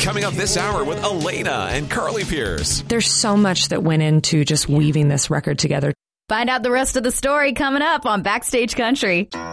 Coming up this hour with Elena and Carly Pierce. There's so much that went into just weaving this record together. Find out the rest of the story coming up on Backstage Country.